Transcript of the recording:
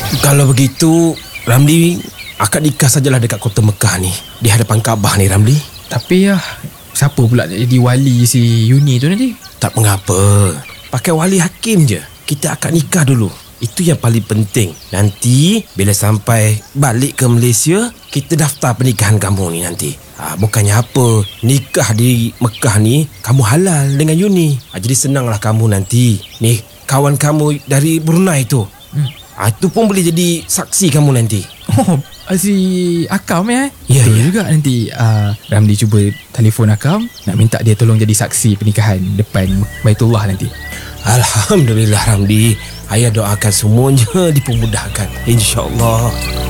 Kalau begitu, Ramli, akad nikah sajalah dekat kota Mekah ni, di hadapan Kaabah ni, Ramli. Tapi siapa pula jadi wali si Yuni tu nanti? Tak mengapa, pakai wali hakim je. Kita akad nikah dulu, itu yang paling penting. Nanti bila sampai balik ke Malaysia, kita daftar pernikahan kamu ni nanti. Bukannya apa, nikah di Mekah ni kamu halal dengan Yuni. Jadi senanglah kamu nanti. Ni kawan kamu dari Brunei tu, itu pun boleh jadi saksi kamu nanti. Oh, si Akam ya? Ya, betul ya. juga nanti Ramli cuba telefon Akam, nak minta dia tolong jadi saksi pernikahan depan Baitullah nanti. Alhamdulillah Ramli, ayah doakan semuanya dipermudahkan, InsyaAllah.